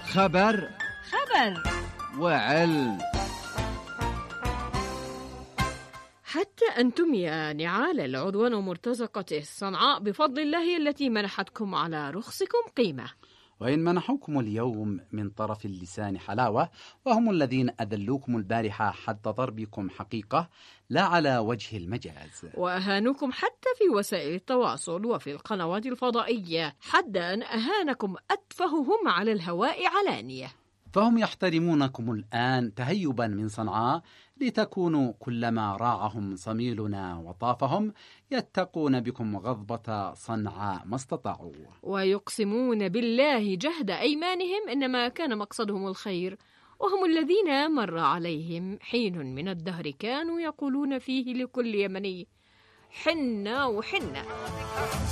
خبر وعلم. حتى أنتم يا نعال العدوان ومرتزقته صنعاء بفضل الله التي منحتكم على رخصكم قيمة. وإن منحوكم اليوم من طرف اللسان حلاوة، وهم الذين أذلوكم البارحة حد ضربكم حقيقة لا على وجه المجاز، وأهانوكم حتى في وسائل التواصل وفي القنوات الفضائية حد أن أهانكم أتفههم على الهواء علانية، فهم يحترمونكم الآن تهيبا من صنعاء لتكونوا كلما راعهم صميلنا وطافهم يتقون بكم غضبة صنعاء ما استطاعوا، ويقسمون بالله جهد أيمانهم إنما كان مقصدهم الخير، وهم الذين مر عليهم حين من الدهر كانوا يقولون فيه لكل يمني حنا وحنا.